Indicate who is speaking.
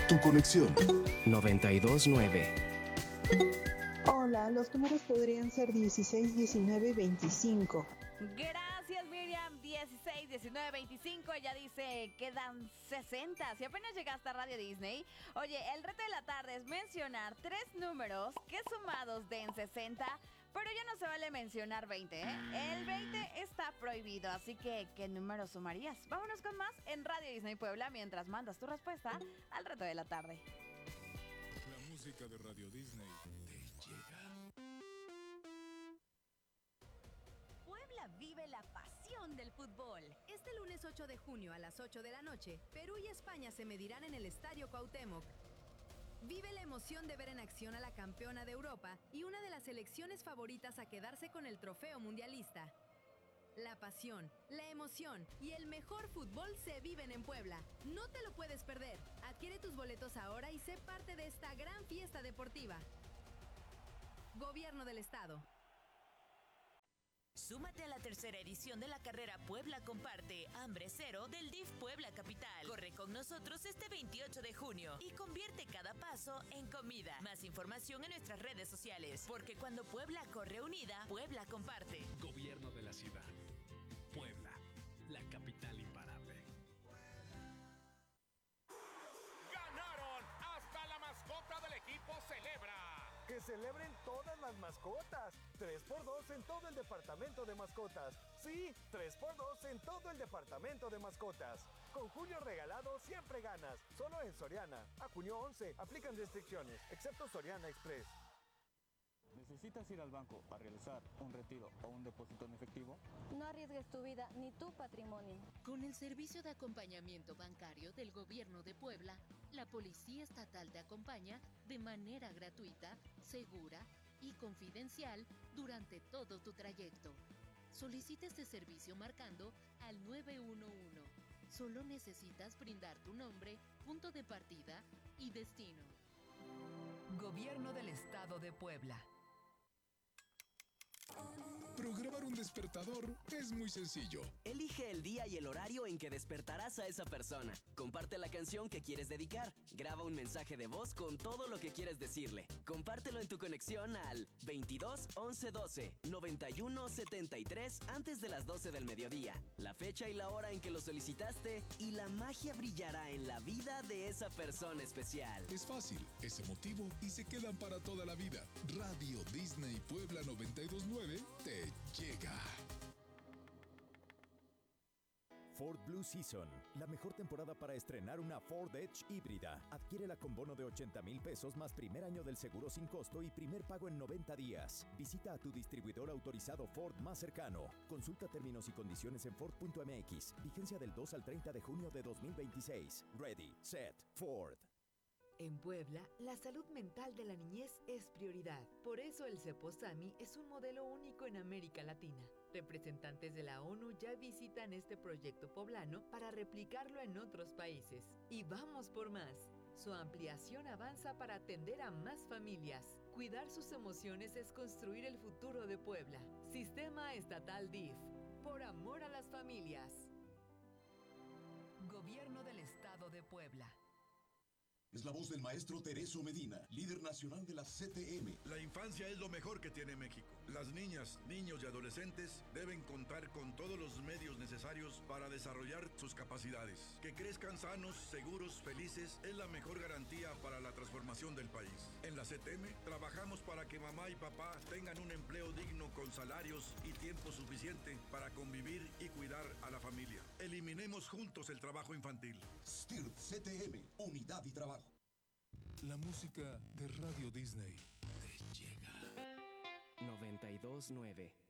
Speaker 1: Tu conexión.
Speaker 2: 929.
Speaker 3: Hola, los números podrían ser 16, 19 y 25.
Speaker 4: Gracias, Miriam. 16, 19, 25. Ella dice, quedan 60. Si apenas llegaste a Radio Disney. Oye, el reto de la tarde es mencionar 3 números que sumados den 60. Pero ya no se vale mencionar 20, ¿eh? El 20 está prohibido, así que ¿qué número sumarías? Vámonos con más en Radio Disney Puebla mientras mandas tu respuesta al reto de la tarde.
Speaker 5: La música de Radio Disney te llega.
Speaker 6: Puebla vive la pasión del fútbol. Este lunes 8 de junio a las 8 de la noche, Perú y España se medirán en el Estadio Cuauhtémoc. Vive la emoción de ver en acción a la campeona de Europa y una de las selecciones favoritas a quedarse con el trofeo mundialista. La pasión, la emoción y el mejor fútbol se viven en Puebla. No te lo puedes perder. Adquiere tus boletos ahora y sé parte de esta gran fiesta deportiva. Gobierno del Estado.
Speaker 7: Súmate a la tercera edición de la carrera Puebla Comparte Hambre Cero del DIF Puebla Capital. Corre con nosotros este 28 de junio y convierte cada paso en comida. Más información en nuestras redes sociales, porque cuando Puebla corre unida, Puebla comparte.
Speaker 8: Gobierno de la ciudad. Puebla, la capital imparable.
Speaker 9: ¡Ganaron! ¡Hasta la mascota del equipo celebra!
Speaker 10: ¡Que celebren todas las mascotas! 3x2 en todo el departamento de mascotas. Sí, 3x2 en todo el departamento de mascotas. Con junio regalado siempre ganas. Solo en Soriana. A junio 11 aplican restricciones, excepto Soriana Express.
Speaker 11: ¿Necesitas ir al banco para realizar un retiro o un depósito en efectivo?
Speaker 12: No arriesgues tu vida ni tu patrimonio.
Speaker 13: Con el servicio de acompañamiento bancario del Gobierno de Puebla, la Policía Estatal te acompaña de manera gratuita, segura y confidencial durante todo tu trayecto. Solicita este servicio marcando al 911. Solo necesitas brindar tu nombre, punto de partida y destino.
Speaker 14: Gobierno del Estado de Puebla.
Speaker 5: Programar un despertador es muy sencillo.
Speaker 2: Elige el día y el horario en que despertarás a esa persona. Comparte la canción que quieres dedicar. Graba un mensaje de voz con todo lo que quieres decirle. Compártelo en tu conexión al 22 11 12 91 73 antes de las 12 del mediodía. La fecha y la hora en que lo solicitaste y la magia brillará en la vida de esa persona especial.
Speaker 5: Es fácil, es emotivo y se quedan para toda la vida. Radio Disney Puebla 92.9 te llega.
Speaker 15: Ford Blue Season, la mejor temporada para estrenar una Ford Edge híbrida. Adquiérela con bono de 80,000 pesos más primer año del seguro sin costo y primer pago en 90 días. Visita a tu distribuidor autorizado Ford más cercano. Consulta términos y condiciones en Ford.mx. Vigencia del 2 al 30 de junio de 2026. Ready, set, Ford.
Speaker 16: En Puebla, la salud mental de la niñez es prioridad. Por eso el Ceposami es un modelo único en América Latina. Representantes de la ONU ya visitan este proyecto poblano para replicarlo en otros países. Y vamos por más. Su ampliación avanza para atender a más familias. Cuidar sus emociones es construir el futuro de Puebla. Sistema Estatal DIF. Por amor a las familias.
Speaker 14: Gobierno del Estado de Puebla.
Speaker 1: Es la voz del maestro Tereso Medina, líder nacional de la CTM.
Speaker 17: La infancia es lo mejor que tiene México. Las niñas, niños y adolescentes deben contar con todos los medios necesarios para desarrollar sus capacidades. Que crezcan sanos, seguros, felices es la mejor garantía para la transformación del país. En la CTM trabajamos para que mamá y papá tengan un empleo digno con salarios y tiempo suficiente para convivir y cuidar a la familia. Eliminemos juntos el trabajo infantil.
Speaker 1: STIRT CTM, unidad y trabajo.
Speaker 5: La música de Radio Disney te llega.
Speaker 2: 92.9